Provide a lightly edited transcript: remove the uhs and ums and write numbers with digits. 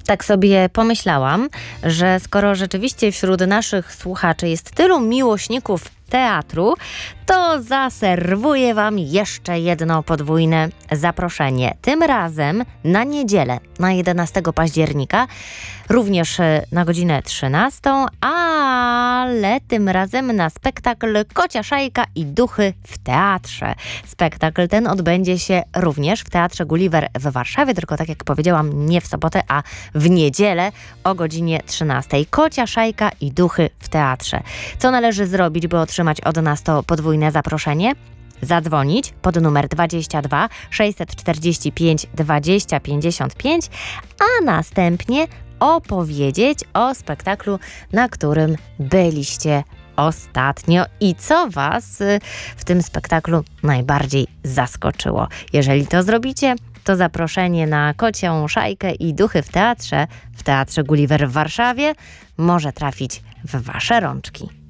Tak sobie pomyślałam, że skoro rzeczywiście wśród naszych słuchaczy jest tylu miłośników teatru, to zaserwuję Wam jeszcze jedno podwójne zaproszenie. Tym razem na niedzielę, na 11 października, również na godzinę 13, ale tym razem na spektakl Kocia Szajka i Duchy w teatrze. Spektakl ten odbędzie się również w Teatrze Gulliver w Warszawie, tylko tak jak powiedziałam, nie w sobotę, a w niedzielę o godzinie 13. Kocia Szajka i Duchy w teatrze. Co należy zrobić, by otrzymać od nas to podwójne zaproszenie? Zadzwonić pod numer 22 645 20 55, a następnie opowiedzieć o spektaklu, na którym byliście ostatnio i co Was w tym spektaklu najbardziej zaskoczyło. Jeżeli to zrobicie, to zaproszenie na Kocią Szajkę i Duchy w Teatrze Gulliver w Warszawie może trafić w Wasze rączki.